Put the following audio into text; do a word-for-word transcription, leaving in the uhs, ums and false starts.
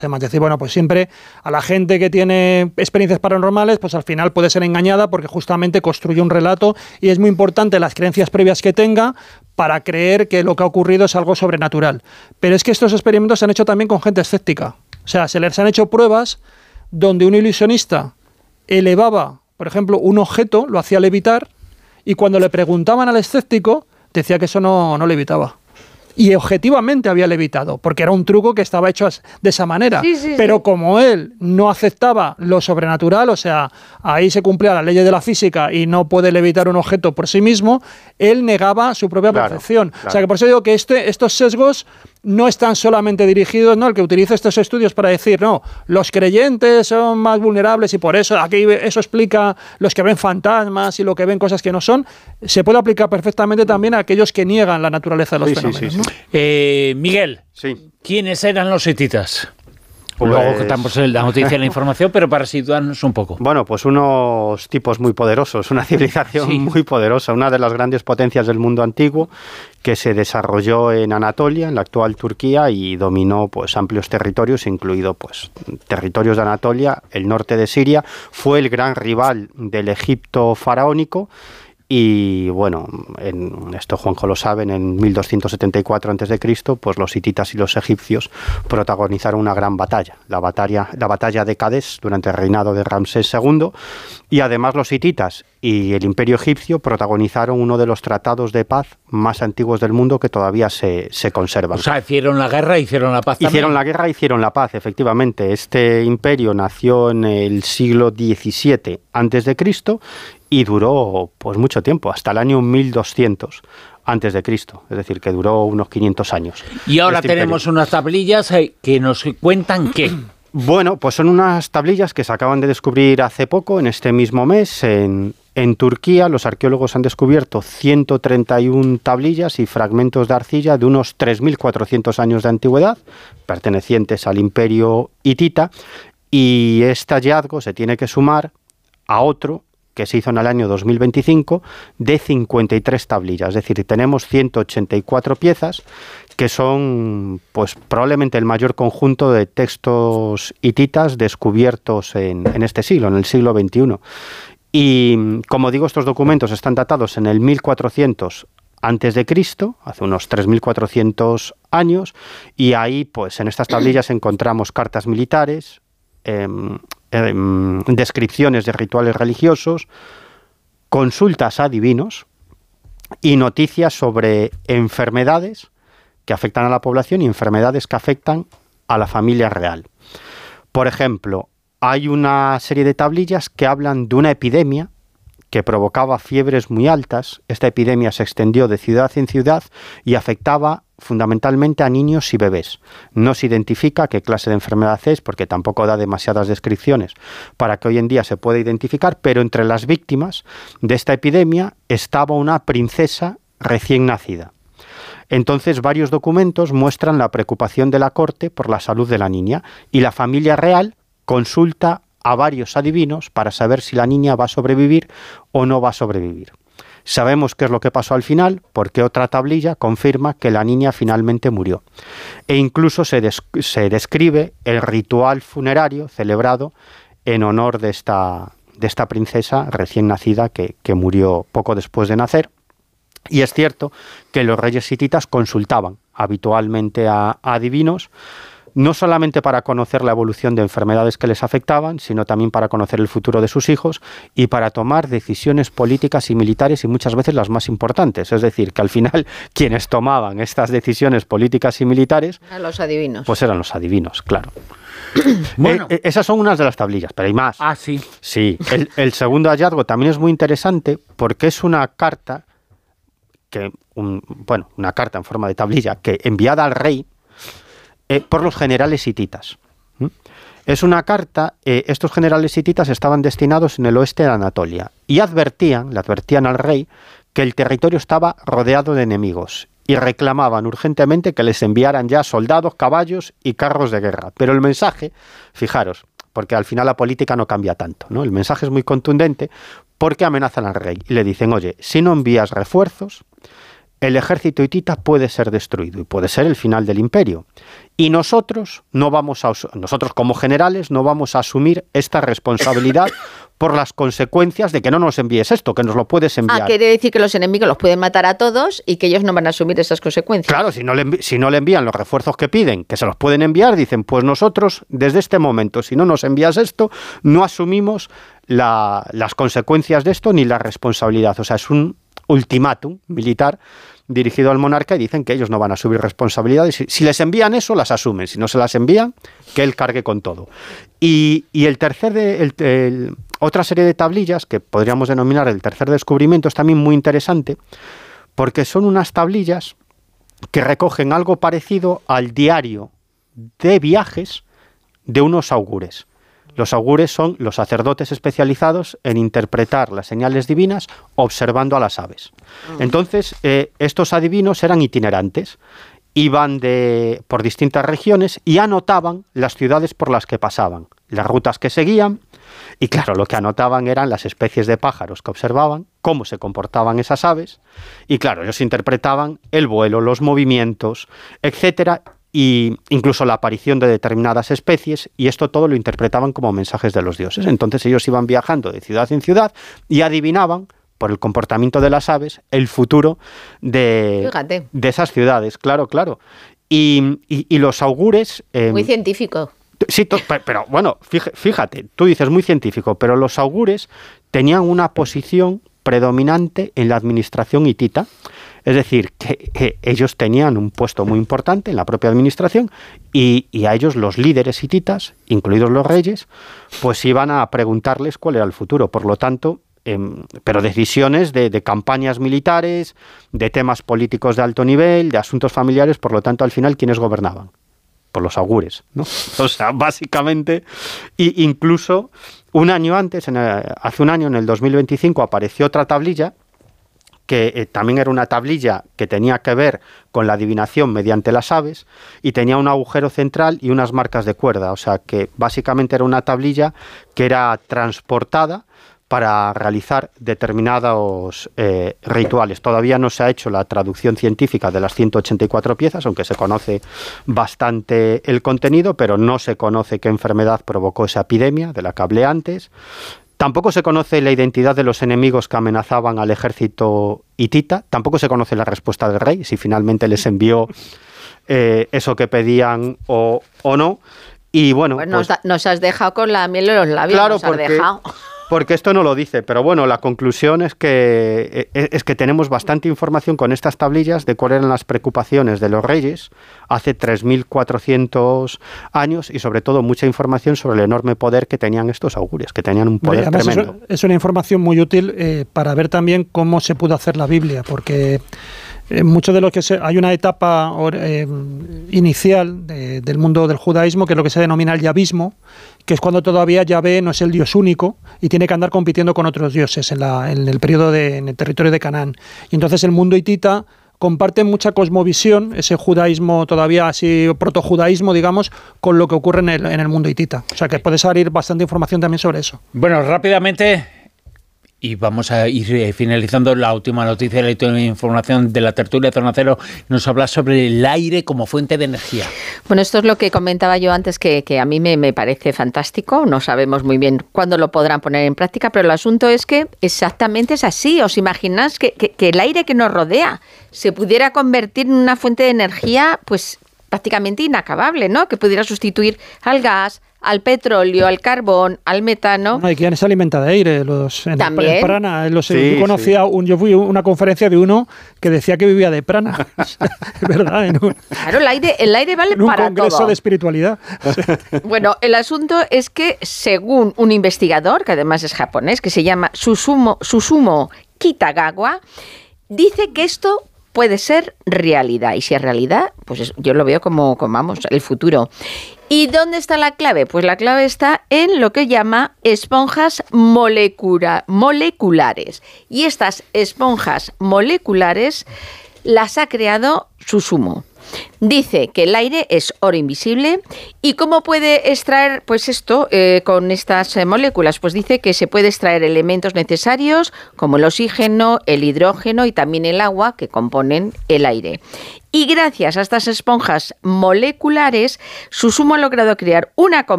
Es decir, bueno, pues siempre a la gente que tiene experiencias paranormales, pues al final puede ser engañada porque justamente construye un relato y es muy importante las creencias previas que tenga para creer que lo que ha ocurrido es algo sobrenatural. Pero es que estos experimentos se han hecho también con gente escéptica. O sea, se les han hecho pruebas donde un ilusionista elevaba, por ejemplo, un objeto, lo hacía levitar, y cuando le preguntaban al escéptico, decía que eso no, no levitaba. Y objetivamente había levitado, porque era un truco que estaba hecho de esa manera. Sí, sí, Pero sí. como él no aceptaba lo sobrenatural, o sea, ahí se cumplía la ley de la física y no puede levitar un objeto por sí mismo, él negaba su propia Claro, percepción. claro. O sea, que por eso digo que este, estos sesgos no están solamente dirigidos, ¿no? El que utiliza estos estudios para decir, no, los creyentes son más vulnerables y por eso aquí eso explica los que ven fantasmas y lo que ven cosas que no son, se puede aplicar perfectamente también a aquellos que niegan la naturaleza de los Sí, sí, fenómenos. sí, ¿no? sí. Eh, Miguel, Sí. ¿quiénes eran los hititas? Pues- Luego contamos la noticia y la información, pero para situarnos un poco. Bueno, pues unos tipos muy poderosos, una civilización Sí. muy poderosa, una de las grandes potencias del mundo antiguo que se desarrolló en Anatolia, en la actual Turquía, y dominó pues amplios territorios, incluido pues territorios de Anatolia, el norte de Siria, fue el gran rival del Egipto faraónico. Y bueno, en esto Juanjo lo sabe, en mil doscientos setenta y cuatro antes de Cristo, pues los hititas y los egipcios protagonizaron una gran batalla, la batalla, la batalla de Cadés durante el reinado de Ramsés segundo, y además los hititas y el imperio egipcio protagonizaron uno de los tratados de paz más antiguos del mundo que todavía se, se conservan. O sea, hicieron la guerra, hicieron la paz también. Hicieron la guerra, hicieron la paz, efectivamente. Este imperio nació en el siglo diecisiete antes de Cristo y duró pues mucho tiempo, hasta el año mil doscientos antes de Cristo, es decir, que duró unos quinientos años. Y ahora este tenemos imperio. unas tablillas eh, que nos cuentan qué. Bueno, pues son unas tablillas que se acaban de descubrir hace poco, en este mismo mes, en, en Turquía. Los arqueólogos han descubierto ciento treinta y una tablillas y fragmentos de arcilla de unos tres mil cuatrocientos años de antigüedad, pertenecientes al imperio hitita, y este hallazgo se tiene que sumar a otro que se hizo en el año dos mil veinticinco de cincuenta y tres tablillas, es decir, tenemos ciento ochenta y cuatro piezas que son pues probablemente el mayor conjunto de textos hititas descubiertos en, en este siglo, en el siglo veintiuno. Y como digo, estos documentos están datados en el mil cuatrocientos antes de Cristo, hace unos tres mil cuatrocientos años, y ahí pues en estas tablillas encontramos cartas militares, eh, eh, descripciones de rituales religiosos, consultas a divinos y noticias sobre enfermedades que afectan a la población y enfermedades que afectan a la familia real. Por ejemplo, hay una serie de tablillas que hablan de una epidemia que provocaba fiebres muy altas. Esta epidemia se extendió de ciudad en ciudad y afectaba fundamentalmente a niños y bebés. No se identifica qué clase de enfermedad es, porque tampoco da demasiadas descripciones para que hoy en día se pueda identificar, pero entre las víctimas de esta epidemia estaba una princesa recién nacida. Entonces, varios documentos muestran la preocupación de la corte por la salud de la niña, y la familia real consulta a varios adivinos para saber si la niña va a sobrevivir o no va a sobrevivir. Sabemos qué es lo que pasó al final, porque otra tablilla confirma que la niña finalmente murió. E incluso se, des- se describe el ritual funerario celebrado en honor de esta, de esta princesa recién nacida que, que murió poco después de nacer. Y es cierto que los reyes hititas consultaban habitualmente a, a adivinos, no solamente para conocer la evolución de enfermedades que les afectaban, sino también para conocer el futuro de sus hijos y para tomar decisiones políticas y militares, y muchas veces las más importantes. Es decir, que al final quienes tomaban estas decisiones políticas y militares, A los adivinos. pues eran los adivinos, claro. Bueno. Eh, eh, esas son unas de las tablillas, pero hay más. Ah, sí. Sí, el, el segundo hallazgo también es muy interesante porque es una carta, que un, bueno, una carta en forma de tablilla que enviada al rey eh, por los generales hititas. ¿Mm? Es una carta, eh, estos generales hititas estaban destinados en el oeste de Anatolia y advertían, le advertían al rey que el territorio estaba rodeado de enemigos y reclamaban urgentemente que les enviaran ya soldados, caballos y carros de guerra. Pero el mensaje, fijaros, porque al final la política no cambia tanto, ¿no? El mensaje es muy contundente porque amenazan al rey y le dicen, oye, si no envías refuerzos, el ejército hitita puede ser destruido y puede ser el final del imperio. Y nosotros no vamos a, nosotros como generales no vamos a asumir esta responsabilidad por las consecuencias de que no nos envíes esto, que nos lo puedes enviar. Ah, quiere decir que los enemigos los pueden matar a todos y que ellos no van a asumir esas consecuencias. Claro, si no le, envi- si no le envían los refuerzos que piden, que se los pueden enviar, dicen, pues nosotros desde este momento, si no nos envías esto, no asumimos la, las consecuencias de esto ni la responsabilidad. O sea, es un ultimátum militar dirigido al monarca y dicen que ellos no van a asumir responsabilidades. Si, si les envían eso, las asumen. Si no se las envían, que él cargue con todo. Y, y el tercer de, el, el, otra serie de tablillas, que podríamos denominar el tercer descubrimiento, es también muy interesante, porque son unas tablillas que recogen algo parecido al diario de viajes de unos augures. Los augures son los sacerdotes especializados en interpretar las señales divinas observando a las aves. Entonces, eh, estos adivinos eran itinerantes, iban de, por distintas regiones y anotaban las ciudades por las que pasaban, las rutas que seguían, y claro, lo que anotaban eran las especies de pájaros que observaban, cómo se comportaban esas aves, y claro, ellos interpretaban el vuelo, los movimientos, etcétera, y incluso la aparición de determinadas especies, y esto todo lo interpretaban como mensajes de los dioses. Entonces ellos iban viajando de ciudad en ciudad y adivinaban, por el comportamiento de las aves, el futuro de, de esas ciudades, claro, claro. Y, y, y los augures... Eh, Muy científico. Sí, to, pero bueno, fíjate, tú dices muy científico, pero los augures tenían una posición predominante en la administración hitita. Es decir, que, que ellos tenían un puesto muy importante en la propia administración y, y a ellos los líderes hititas, incluidos los reyes, pues iban a preguntarles cuál era el futuro. Por lo tanto, eh, pero decisiones de, de campañas militares, de temas políticos de alto nivel, de asuntos familiares, por lo tanto, al final, ¿quiénes gobernaban? Por los augures, ¿no? O sea, básicamente, y incluso un año antes, en el, hace un año, en el dos mil veinticinco, apareció otra tablilla que eh, también era una tablilla que tenía que ver con la adivinación mediante las aves y tenía un agujero central y unas marcas de cuerda, o sea que básicamente era una tablilla que era transportada para realizar determinados eh, rituales. Todavía no se ha hecho la traducción científica de las ciento ochenta y cuatro piezas, aunque se conoce bastante el contenido, pero no se conoce qué enfermedad provocó esa epidemia de la que hablé antes. Tampoco se conoce la identidad de los enemigos que amenazaban al ejército hitita, tampoco se conoce la respuesta del rey, si finalmente les envió eh, eso que pedían o, o no. Y bueno, pues pues, nos, nos has dejado con la miel en los labios, claro, nos has porque, dejado. porque esto no lo dice, pero bueno, la conclusión es que, es que tenemos bastante información con estas tablillas de cuáles eran las preocupaciones de los reyes hace tres mil cuatrocientos años y sobre todo mucha información sobre el enorme poder que tenían estos augures, que tenían un poder Además, tremendo. Es, es una información muy útil eh, para ver también cómo se pudo hacer la Biblia, porque eh, mucho de lo que se, hay una etapa eh, inicial de, del mundo del judaísmo, que es lo que se denomina el yavismo, que es cuando todavía Yahvé no es el Dios único y tiene que andar compitiendo con otros dioses en, la, en el periodo de, en el territorio de Canaán. Y entonces el mundo hitita comparte mucha cosmovisión, ese judaísmo todavía así, protojudaísmo, digamos, con lo que ocurre en el, en el mundo hitita. O sea que puede salir bastante información también sobre eso. Bueno, rápidamente, y vamos a ir finalizando la última noticia, la última información de la tertulia Zona Cero, nos habla sobre el aire como fuente de energía. Bueno, esto es lo que comentaba yo antes, que, que a mí me, me parece fantástico. No sabemos muy bien cuándo lo podrán poner en práctica, pero el asunto es que exactamente es así. ¿Os imagináis que, que, que el aire que nos rodea se pudiera convertir en una fuente de energía pues prácticamente inacabable, ¿no? Que pudiera sustituir al gas, al petróleo, al carbón, al metano. No, hay quien se alimenta de aire. Los, en También. El, en prana. Los, Sí, yo conocía, sí. un, yo fui a una conferencia de uno que decía que vivía de prana. Es verdad. En un, Claro, el aire, el aire vale en un para congreso todo. de espiritualidad. Bueno, el asunto es que, según un investigador, que además es japonés, que se llama Susumu, Susumu Kitagawa, dice que esto puede ser realidad. Y si es realidad, pues es, yo lo veo como, como, vamos, el futuro. ¿Y dónde está la clave? Pues la clave está en lo que llama esponjas molecula, moleculares. Y estas esponjas moleculares las ha creado Susumu. Dice que el aire es oro invisible. ¿Y cómo puede extraer pues esto eh, con estas eh, moléculas? Pues dice que se puede extraer elementos necesarios como el oxígeno, el hidrógeno y también el agua que componen el aire. Y gracias a estas esponjas moleculares, Susumo ha logrado crear una combinación